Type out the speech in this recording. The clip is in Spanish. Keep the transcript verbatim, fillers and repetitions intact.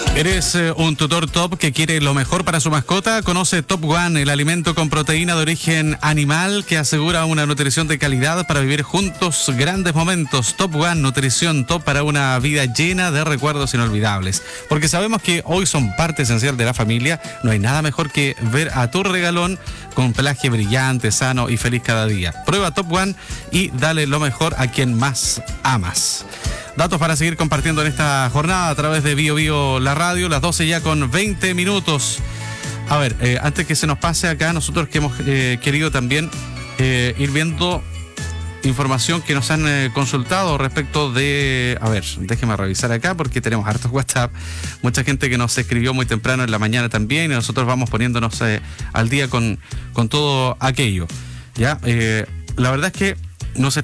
¿Eres eh, un tutor top que quiere lo mejor para su mascota? Conoce Top One, el alimento con proteína de origen animal que asegura una nutrición de calidad para vivir juntos grandes momentos. Top One, nutrición top para una vida llena de recuerdos inolvidables. Porque sabemos que hoy son parte esencial de la familia. No hay nada mejor que ver a tu regalón con un pelaje brillante, sano y feliz cada día. Prueba Top One y dale lo mejor a quien más amas. Datos para seguir compartiendo en esta jornada a través de Bio Bio La Radio, las doce ya con veinte minutos. A ver, eh, antes que se nos pase acá, nosotros que hemos eh, querido también eh, ir viendo información que nos han eh, consultado respecto de... A ver, déjeme revisar acá porque tenemos hartos WhatsApp. Mucha gente que nos escribió muy temprano en la mañana también y nosotros vamos poniéndonos eh, al día con, con todo aquello. Ya, eh, la verdad es que nos